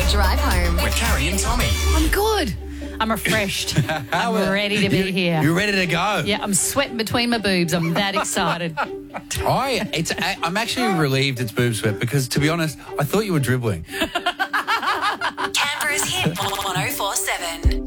drive home. With Carrie and Tommy. I'm good. I'm refreshed. I'm ready to be here. You're ready to go. Yeah, I'm sweating between my boobs. I'm that excited. I'm actually relieved it's boob sweat because, to be honest, I thought you were dribbling.